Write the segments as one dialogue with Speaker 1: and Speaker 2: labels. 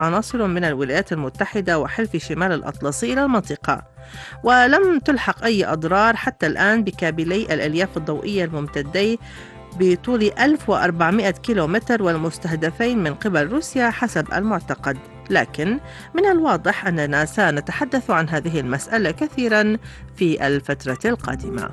Speaker 1: عناصر من الولايات المتحدة وحلف شمال الأطلسي إلى المنطقة، ولم تلحق أي أضرار حتى الآن بكابلي الألياف الضوئية الممتدين بطول 1400 كيلومتر والمستهدفين من قبل روسيا حسب المعتقد. لكن من الواضح أننا سنتحدث عن هذه المسألة كثيرا في الفترة القادمة.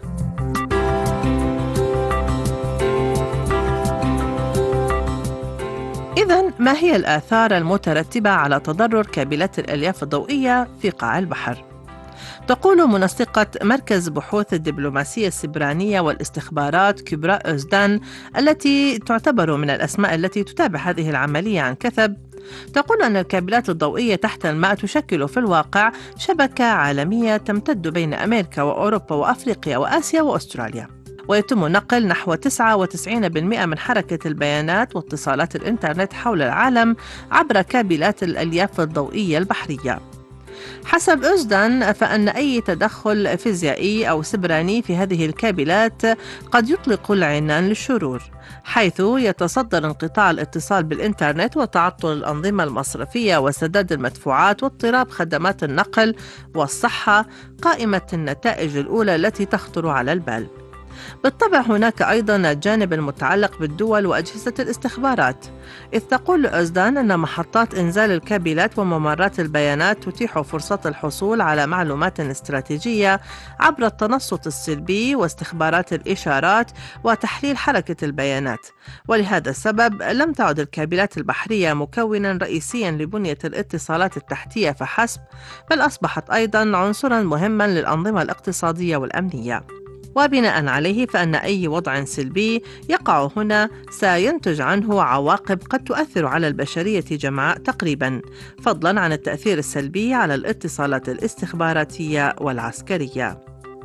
Speaker 1: إذن ما هي الآثار المترتبة على تضرر كابلات الألياف الضوئية في قاع البحر؟ تقول منسقة مركز بحوث الدبلوماسية السبرانية والاستخبارات كبرى أوزدان، التي تعتبر من الأسماء التي تتابع هذه العملية عن كثب، تقول أن الكابلات الضوئية تحت الماء تشكل في الواقع شبكة عالمية تمتد بين أمريكا وأوروبا وأفريقيا وآسيا وأستراليا، ويتم نقل نحو 99% من حركة البيانات واتصالات الإنترنت حول العالم عبر كابلات الألياف الضوئية البحرية. حسب أوزدان، فإن أي تدخل فيزيائي أو سبراني في هذه الكابلات قد يطلق العنان للشرور، حيث يتصدر انقطاع الاتصال بالإنترنت وتعطل الأنظمة المصرفية وسداد المدفوعات واضطراب خدمات النقل والصحة قائمة النتائج الأولى التي تخطر على البال. بالطبع هناك أيضا الجانب المتعلق بالدول وأجهزة الاستخبارات، إذ تقول أوزدان أن محطات إنزال الكابلات وممرات البيانات تتيح فرصة الحصول على معلومات استراتيجية عبر التنصت السلبي واستخبارات الإشارات وتحليل حركة البيانات، ولهذا السبب لم تعد الكابلات البحرية مكونا رئيسيا لبنية الاتصالات التحتية فحسب، بل أصبحت أيضا عنصرا مهما للأنظمة الاقتصادية والأمنية. وبناء عليه فإن أي وضع سلبي يقع هنا سينتج عنه عواقب قد تؤثر على البشرية جمعاء تقريبا، فضلا عن التأثير السلبي على الاتصالات الاستخباراتية والعسكرية.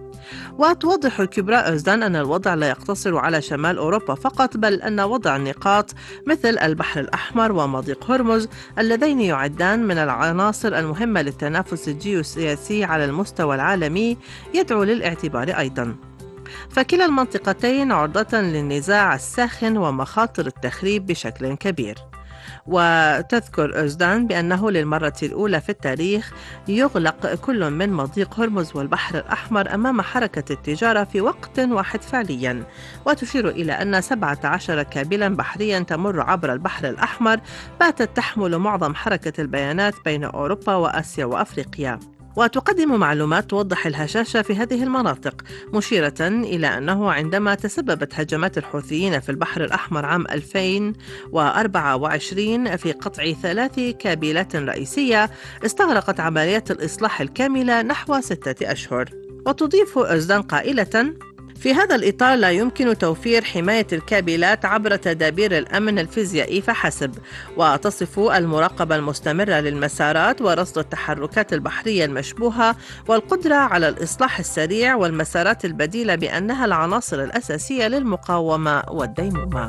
Speaker 1: وتوضح كبرى أوزدان أن الوضع لا يقتصر على شمال أوروبا فقط، بل أن وضع النقاط مثل البحر الأحمر ومضيق هرمز اللذين يعدان من العناصر المهمة للتنافس الجيوسياسي على المستوى العالمي يدعو للاعتبار أيضا، فكلا المنطقتين عرضة للنزاع الساخن ومخاطر التخريب بشكل كبير. وتذكر أوزدان بأنه للمرة الأولى في التاريخ يغلق كل من مضيق هرمز والبحر الأحمر أمام حركة التجارة في وقت واحد فعليا، وتشير إلى أن 17 كابلا بحريا تمر عبر البحر الأحمر باتت تحمل معظم حركة البيانات بين أوروبا وآسيا وأفريقيا. وتقدم معلومات توضح الهشاشة في هذه المناطق، مشيرة إلى أنه عندما تسببت هجمات الحوثيين في البحر الأحمر عام 2024 في قطع 3 كابلات رئيسية، استغرقت عمليات الإصلاح الكاملة نحو 6 أشهر. وتضيف أوزدان قائلة: في هذا الإطار لا يمكن توفير حماية الكابلات عبر تدابير الأمن الفيزيائي فحسب، وتصف المراقبة المستمرة للمسارات ورصد التحركات البحرية المشبوهة والقدرة على الإصلاح السريع والمسارات البديلة بأنها العناصر الأساسية للمقاومة والديمومة.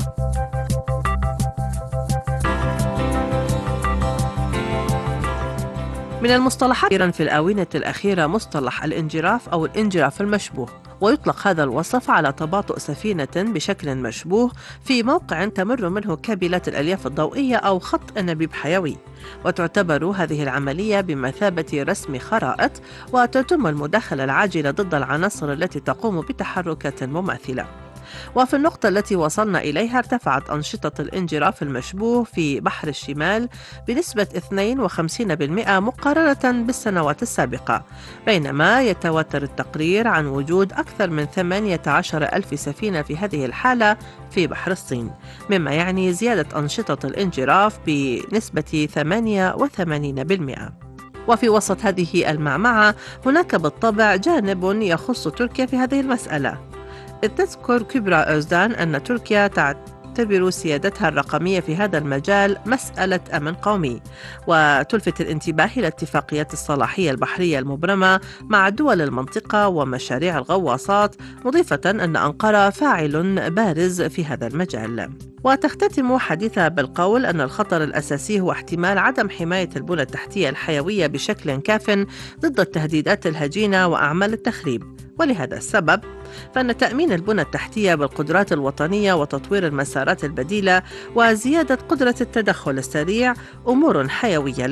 Speaker 1: من المصطلحات في الآونة الأخيرة مصطلح الانجراف أو الانجراف المشبوه، ويطلق هذا الوصف على تباطؤ سفينة بشكل مشبوه في موقع تمر منه كابلات الألياف الضوئية أو خط أنابيب حيوي، وتعتبر هذه العملية بمثابة رسم خرائط، وتتم المداخلة العاجلة ضد العناصر التي تقوم بتحركات مماثلة. وفي النقطة التي وصلنا إليها ارتفعت أنشطة الانجراف المشبوه في بحر الشمال بنسبة 52% مقارنة بالسنوات السابقة، بينما يتواتر التقرير عن وجود أكثر من 18,000 سفينة في هذه الحالة في بحر الصين، مما يعني زيادة أنشطة الانجراف بنسبة 88%. وفي وسط هذه المعمعة هناك بالطبع جانب يخص تركيا في هذه المسألة، إذ تذكر كبرى أوزدان أن تركيا تعتبر سيادتها الرقمية في هذا المجال مسألة أمن قومي، وتلفت الانتباه إلى اتفاقيات الصلاحية البحرية المبرمة مع دول المنطقة ومشاريع الغواصات، مضيفة أن أنقرة فاعل بارز في هذا المجال. وتختتم حديثها بالقول أن الخطر الأساسي هو احتمال عدم حماية البنى التحتية الحيوية بشكل كاف ضد التهديدات الهجينة وأعمال التخريب، ولهذا السبب فإن تأمين البنى التحتية بالقدرات الوطنية وتطوير المسارات البديلة وزيادة قدرة التدخل السريع أمور حيوية